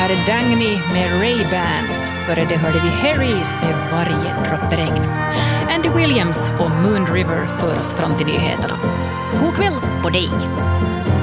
var Dagny med Ray-Bans. Före det hörde vi Harrys med Varje droppe regn. Andy Williams och Moon River för oss fram till nyheterna. God kväll på dig!